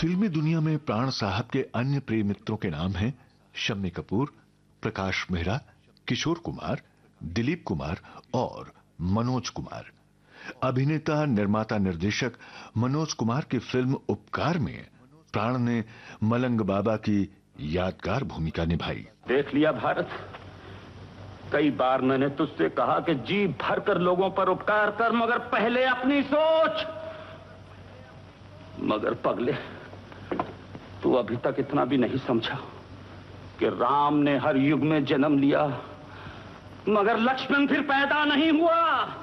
फिल्मी दुनिया में प्राण साहब के अन्य प्रिय मित्रों के नाम हैं शम्मी कपूर, प्रकाश मेहरा, किशोर कुमार, दिलीप कुमार और मनोज कुमार। अभिनेता, निर्माता, निर्देशक मनोज कुमार की फिल्म उपकार में प्राण ने मलंग बाबा की यादगार भूमिका निभाई। देख लिया भारत, कई बार मैंने तुझसे कहा कि जी भरकर लोगों पर उपकार कर, मगर पहले अपनी सोच। मगर पगले, तू अभी तक इतना भी नहीं समझा कि राम ने हर युग में जन्म लिया, मगर लक्ष्मण फिर पैदा नहीं हुआ।